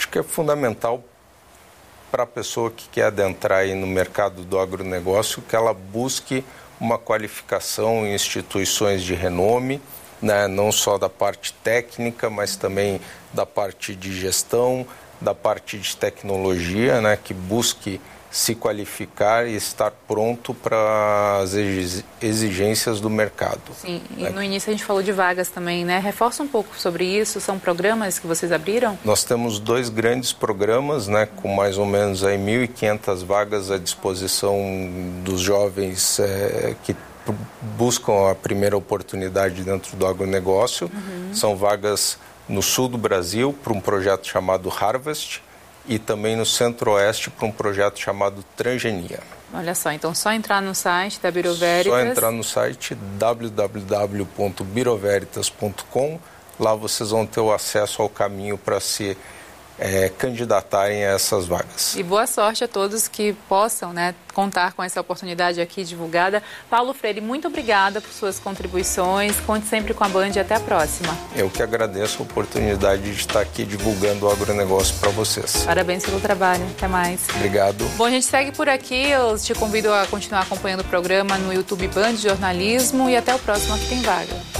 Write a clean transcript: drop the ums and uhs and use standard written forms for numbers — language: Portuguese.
Acho que é fundamental para a pessoa que quer adentrar aí no mercado do agronegócio que ela busque uma qualificação em instituições de renome, né? Não só da parte técnica, mas também da parte de gestão, da parte de tecnologia, né? Que busque se qualificar e estar pronto para as exigências do mercado. Sim, e no início a gente falou de vagas também, né? Reforça um pouco sobre isso, são programas que vocês abriram? Nós temos 2 grandes programas, né? Com mais ou menos aí 1.500 vagas à disposição dos jovens que buscam a primeira oportunidade dentro do agronegócio. São vagas no sul do Brasil para um projeto chamado Harvest, e também no Centro-Oeste para um projeto chamado Transgenia. Olha só, então só entrar no site da Bureau Veritas. Só entrar no site www.bureauveritas.com. Lá vocês vão ter o acesso ao caminho para se candidatarem a essas vagas. E boa sorte a todos que possam, né, contar com essa oportunidade aqui divulgada. Paulo Freire, muito obrigada por suas contribuições. Conte sempre com a Band e até a próxima. Eu que agradeço a oportunidade de estar aqui divulgando o agronegócio para vocês. Parabéns pelo trabalho. Até mais. Obrigado. Bom, a gente segue por aqui. Eu te convido a continuar acompanhando o programa no YouTube Band Jornalismo e até o próximo Aqui Tem Vaga.